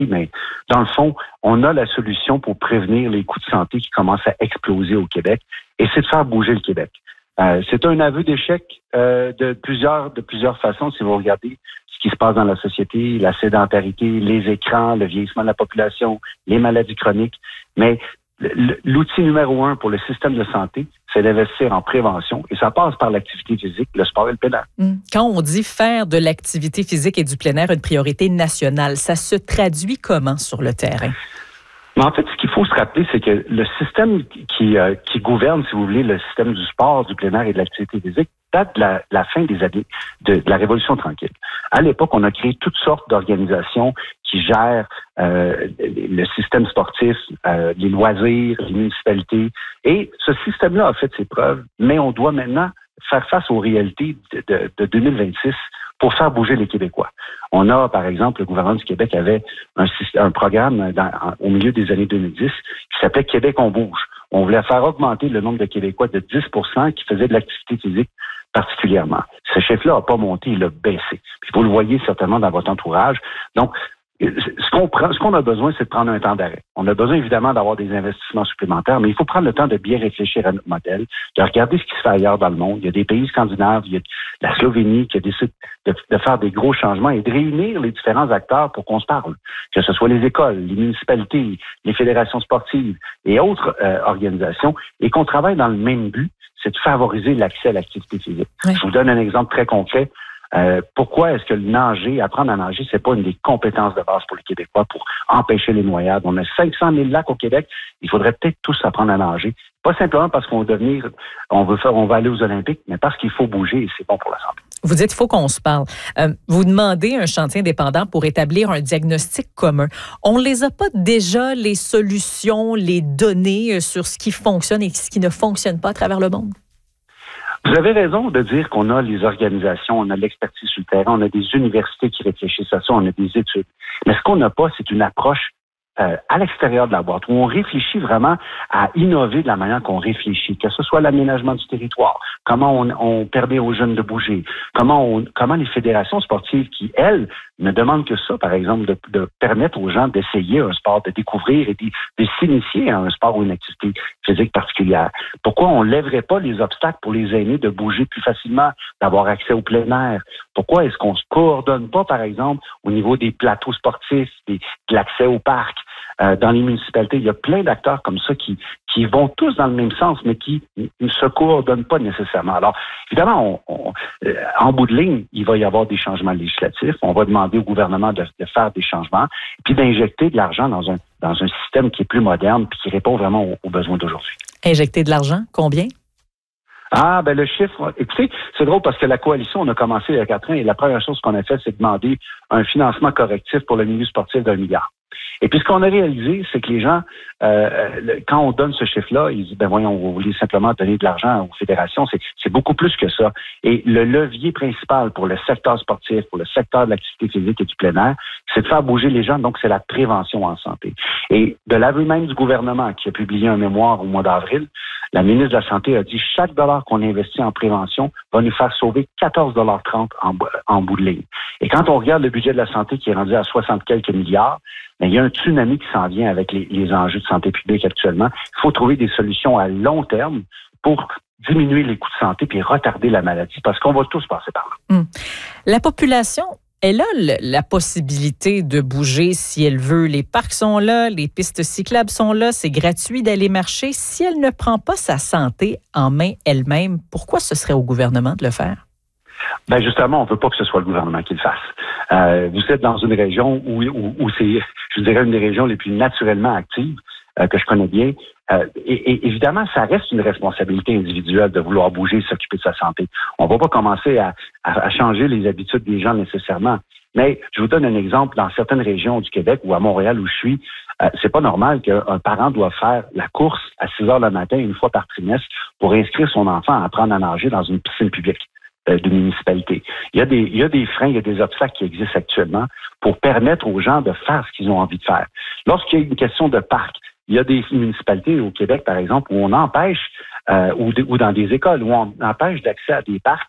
mais dans le fond, on a la solution pour prévenir les coûts de santé qui commencent à exploser au Québec, et c'est de faire bouger le Québec. C'est un aveu d'échec de plusieurs façons, si vous regardez ce qui se passe dans la société, la sédentarité, les écrans, le vieillissement de la population, les maladies chroniques, mais l'outil numéro 1 pour le système de santé, c'est d'investir en prévention et ça passe par l'activité physique, le sport et le plein air. Quand on dit faire de l'activité physique et du plein air une priorité nationale, ça se traduit comment sur le terrain? Mais en fait, ce qu'il faut se rappeler, c'est que le système qui gouverne, si vous voulez, le système du sport, du plein air et de l'activité physique date de la fin des années de la Révolution tranquille. À l'époque, on a créé toutes sortes d'organisations qui gèrent le système sportif, les loisirs, les municipalités. Et ce système-là a fait ses preuves, mais on doit maintenant faire face aux réalités de 2026 pour faire bouger les Québécois. On a, par exemple, le gouvernement du Québec avait un programme au milieu des années 2010 qui s'appelait Québec, on bouge. On voulait faire augmenter le nombre de Québécois de 10% qui faisaient de l'activité physique particulièrement. Ce chiffre-là n'a pas monté, il a baissé. Puis vous le voyez certainement dans votre entourage. Donc, ce qu'on a besoin, c'est de prendre un temps d'arrêt. On a besoin, évidemment, d'avoir des investissements supplémentaires, mais il faut prendre le temps de bien réfléchir à notre modèle, de regarder ce qui se fait ailleurs dans le monde. Il y a des pays scandinaves, il y a la Slovénie qui a décidé de faire des gros changements et de réunir les différents acteurs pour qu'on se parle. Que ce soit les écoles, les municipalités, les fédérations sportives et autres organisations, et qu'on travaille dans le même but, c'est de favoriser l'accès à l'activité physique. Oui. Je vous donne un exemple très concret. Pourquoi est-ce que apprendre à nager, c'est pas une des compétences de base pour les Québécois pour empêcher les noyades? On a 500 000 lacs au Québec. Il faudrait peut-être tous apprendre à nager. Pas simplement parce on va aller aux Olympiques, mais parce qu'il faut bouger et c'est bon pour la santé. Vous dites qu'il faut qu'on se parle. Vous demandez un chantier indépendant pour établir un diagnostic commun. On ne les a pas déjà, les solutions, les données sur ce qui fonctionne et ce qui ne fonctionne pas à travers le monde? Vous avez raison de dire qu'on a les organisations, on a l'expertise sur le terrain, on a des universités qui réfléchissent à ça, on a des études. Mais ce qu'on n'a pas, c'est une approche à l'extérieur de la boîte, où on réfléchit vraiment à innover de la manière qu'on réfléchit, que ce soit l'aménagement du territoire, comment on permet aux jeunes de bouger, comment les fédérations sportives qui, elles, ne demandent que ça, par exemple, de permettre aux gens d'essayer un sport, de découvrir et de s'initier à un sport ou une activité physique particulière. Pourquoi on lèverait pas les obstacles pour les aînés de bouger plus facilement, d'avoir accès au plein air? Pourquoi est-ce qu'on se coordonne pas, par exemple, au niveau des plateaux sportifs, de l'accès au parc? Dans les municipalités, il y a plein d'acteurs comme ça qui vont tous dans le même sens, mais qui ne se coordonnent pas nécessairement. Alors, évidemment, en bout de ligne, il va y avoir des changements législatifs. On va demander au gouvernement de faire des changements, puis d'injecter de l'argent dans un système qui est plus moderne, puis qui répond vraiment aux besoins d'aujourd'hui. Injecter de l'argent, combien? Le chiffre, écoutez, c'est drôle parce que la coalition, on a commencé il y a 4 ans et la première chose qu'on a fait, c'est demander un financement correctif pour le milieu sportif d'1 milliard. Et puis, ce qu'on a réalisé, c'est que les gens, quand on donne ce chiffre-là, ils disent, voyons, on voulait simplement donner de l'argent aux fédérations. C'est beaucoup plus que ça. Et le levier principal pour le secteur sportif, pour le secteur de l'activité physique et du plein air, c'est de faire bouger les gens. Donc, c'est la prévention en santé. Et de l'aveu même du gouvernement, qui a publié un mémoire au mois d'avril, la ministre de la Santé a dit, chaque dollar qu'on investit en prévention va nous faire sauver 14,30 $ en bout de ligne. Et quand on regarde le budget de la santé qui est rendu à 60 quelques milliards, il y a un tsunami qui s'en vient avec les enjeux de santé publique actuellement. Il faut trouver des solutions à long terme pour diminuer les coûts de santé puis retarder la maladie parce qu'on va tous passer par là. La population, elle a la possibilité de bouger si elle veut. Les parcs sont là, les pistes cyclables sont là, c'est gratuit d'aller marcher. Si elle ne prend pas sa santé en main elle-même, pourquoi ce serait au gouvernement de le faire? Justement, on ne veut pas que ce soit le gouvernement qui le fasse. Vous êtes dans une région où c'est, je dirais, une des régions les plus naturellement actives que je connais bien. Et évidemment, ça reste une responsabilité individuelle de vouloir bouger et s'occuper de sa santé. On ne va pas commencer à changer les habitudes des gens nécessairement. Mais je vous donne un exemple. Dans certaines régions du Québec ou à Montréal où je suis, c'est pas normal qu'un parent doive faire la course à 6 heures le matin une fois par trimestre pour inscrire son enfant à apprendre à nager dans une piscine publique de municipalité. Il y a des freins, il y a des obstacles qui existent actuellement pour permettre aux gens de faire ce qu'ils ont envie de faire. Lorsqu'il y a une question de parc, il y a des municipalités au Québec, par exemple, où on empêche, ou dans des écoles, où on empêche d'accès à des parcs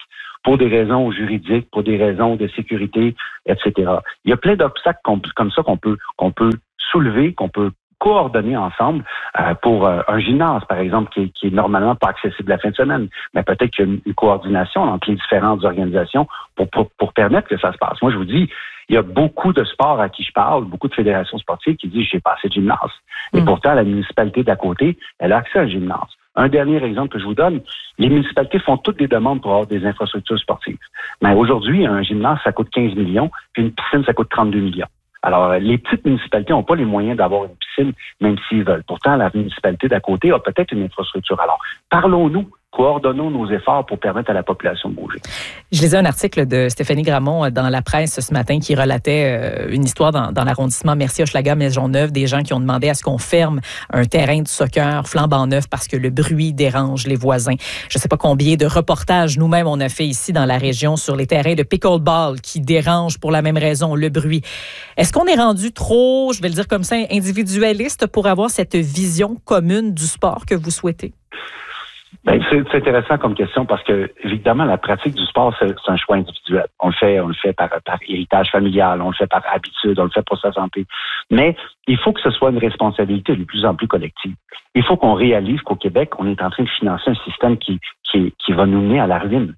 pour des raisons juridiques, pour des raisons de sécurité, etc. Il y a plein d'obstacles comme ça qu'on peut soulever, qu'on peut coordonner ensemble pour un gymnase, par exemple, qui est normalement pas accessible la fin de semaine. Mais peut-être qu'il y a une coordination entre les différentes organisations pour permettre que ça se passe. Moi, je vous dis, il y a beaucoup de sports à qui je parle, beaucoup de fédérations sportives qui disent « j'ai pas assez de gymnase ». Et pourtant, la municipalité d'à côté, elle a accès à un gymnase. Un dernier exemple que je vous donne, les municipalités font toutes des demandes pour avoir des infrastructures sportives. Mais aujourd'hui, un gymnase, ça coûte 15 millions, puis une piscine, ça coûte 32 millions. Alors, les petites municipalités n'ont pas les moyens d'avoir une piscine, même s'ils veulent. Pourtant, la municipalité d'à côté a peut-être une infrastructure. Alors, parlons-nous, coordonnons nos efforts pour permettre à la population de bouger. Je lisais un article de Stéphanie Gramont dans la presse ce matin qui relatait une histoire dans l'arrondissement Mercier-Hochelaga-Maisonneuve, des gens qui ont demandé à ce qu'on ferme un terrain de soccer flambant neuf parce que le bruit dérange les voisins. Je ne sais pas combien de reportages nous-mêmes on a fait ici dans la région sur les terrains de pickleball qui dérangent pour la même raison, le bruit. Est-ce qu'on est rendu trop, je vais le dire comme ça, individualiste pour avoir cette vision commune du sport que vous souhaitez? Ben, c'est intéressant comme question parce que, évidemment, la pratique du sport, c'est un choix individuel. On le fait par héritage familial, on le fait par habitude, on le fait pour sa santé. Mais il faut que ce soit une responsabilité de plus en plus collective. Il faut qu'on réalise qu'au Québec, on est en train de financer un système qui va nous mener à la ruine.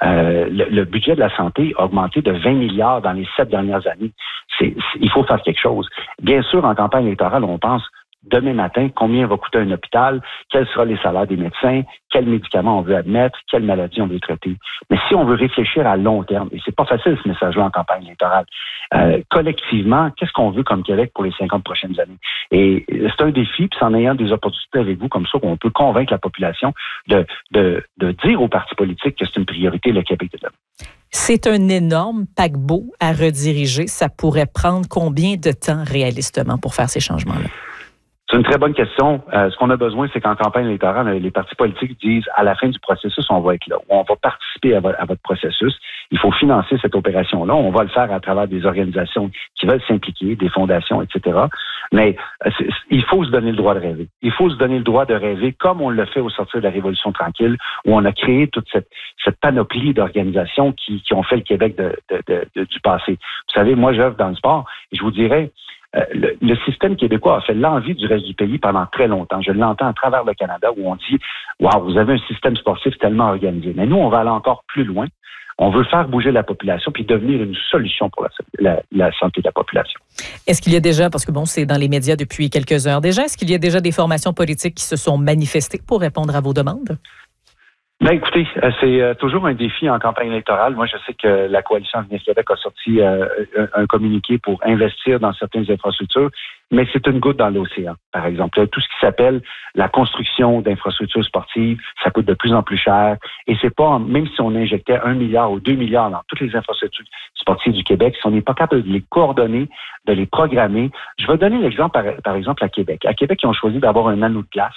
Le budget de la santé a augmenté de 20 milliards dans les 7 dernières années. Il faut faire quelque chose. Bien sûr, en campagne électorale, on pense demain matin, combien va coûter un hôpital, quels seront les salaires des médecins, quels médicaments on veut admettre, quelles maladies on veut traiter. Mais si on veut réfléchir à long terme, et c'est pas facile ce message-là en campagne électorale, collectivement, qu'est-ce qu'on veut comme Québec pour les 50 prochaines années? Et c'est un défi, puis c'est en ayant des opportunités avec vous comme ça qu'on peut convaincre la population de dire aux partis politiques que c'est une priorité le Québec de demain. C'est un énorme paquebot à rediriger. Ça pourrait prendre combien de temps réalistement pour faire ces changements-là? C'est une très bonne question. Ce qu'on a besoin, c'est qu'en campagne électorale, les partis politiques disent à la fin du processus, on va être là. On va participer à votre processus. Il faut financer cette opération-là. On va le faire à travers des organisations qui veulent s'impliquer, des fondations, etc. Mais il faut se donner le droit de rêver. Il faut se donner le droit de rêver comme on l'a fait au sortir de la Révolution tranquille, où on a créé toute cette panoplie d'organisations qui ont fait le Québec du passé. Vous savez, moi, j'œuvre dans le sport et je vous dirais, le système québécois a fait l'envie du reste du pays pendant très longtemps. Je l'entends à travers le Canada où on dit « Wow, vous avez un système sportif tellement organisé ». Mais nous, on va aller encore plus loin. On veut faire bouger la population puis devenir une solution pour la santé de la population. Est-ce qu'il y a déjà, parce que bon, c'est dans les médias depuis quelques heures déjà, est-ce qu'il y a déjà des formations politiques qui se sont manifestées pour répondre à vos demandes? Ben écoutez, c'est toujours un défi en campagne électorale. Moi, je sais que la Coalition Avenir Québec a sorti un communiqué pour investir dans certaines infrastructures, mais c'est une goutte dans l'océan, par exemple. Tout ce qui s'appelle la construction d'infrastructures sportives, ça coûte de plus en plus cher. Et c'est pas, même si on injectait 1 milliard ou 2 milliards dans toutes les infrastructures sportives du Québec, si on n'est pas capable de les coordonner, de les programmer. Je vais donner l'exemple, par exemple, à Québec. À Québec, ils ont choisi d'avoir un anneau de glace.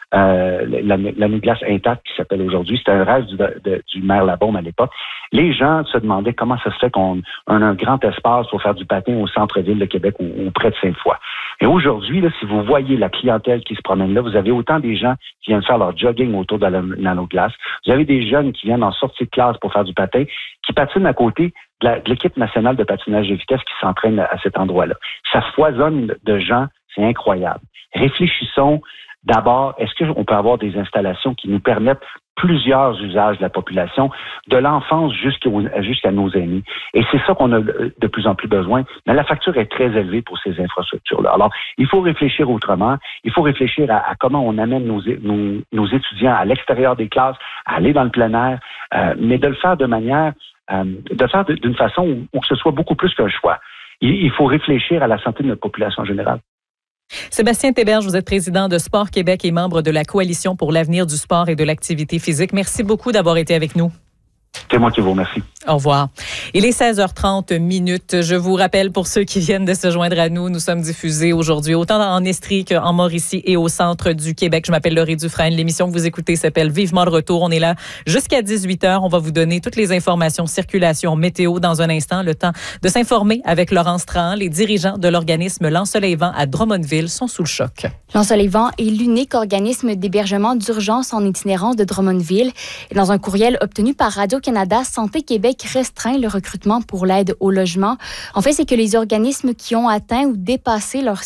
L'anneau de glace intact qui s'appelle aujourd'hui, c'était un rêve du maire Labaume à l'époque. Les gens se demandaient comment ça se fait qu'on a un grand espace pour faire du patin au centre-ville de Québec ou près de Sainte-Foy. Et aujourd'hui, là, si vous voyez la clientèle qui se promène là, vous avez autant des gens qui viennent faire leur jogging autour de l'anneau de glace. Vous avez des jeunes qui viennent en sortie de classe pour faire du patin, qui patinent à côté de l'équipe nationale de patinage de vitesse qui s'entraîne à cet endroit-là. Ça foisonne de gens, c'est incroyable. Réfléchissons. D'abord, est-ce qu'on peut avoir des installations qui nous permettent plusieurs usages de la population, de l'enfance jusqu'à nos aînés? Et c'est ça qu'on a de plus en plus besoin. Mais la facture est très élevée pour ces infrastructures-là. Alors, il faut réfléchir autrement. Il faut réfléchir à comment on amène nos étudiants à l'extérieur des classes, à aller dans le plein air, mais de le faire d'une façon où ce soit beaucoup plus qu'un choix. Il faut réfléchir à la santé de notre population en général. Sébastien Théberge, vous êtes président de Sport Québec et membre de la Coalition pour l'avenir du sport et de l'activité physique. Merci beaucoup d'avoir été avec nous. C'est moi qui vous remercie. Au revoir. Il est 16h30. Je vous rappelle, pour ceux qui viennent de se joindre à nous, nous sommes diffusés aujourd'hui autant en Estrie qu'en Mauricie et au centre du Québec. Je m'appelle Laurie Dufresne. L'émission que vous écoutez s'appelle Vivement le retour. On est là jusqu'à 18h. On va vous donner toutes les informations circulation météo dans un instant. Le temps de s'informer avec Laurence Trahan. Les dirigeants de l'organisme L'Ensoleil-Vent à Drummondville sont sous le choc. L'Ensoleil-Vent est l'unique organisme d'hébergement d'urgence en itinérance de Drummondville. Et dans un courriel obtenu par Radio Radio-Canada, Santé Québec restreint le recrutement pour l'aide au logement. En fait, c'est que les organismes qui ont atteint ou dépassé leur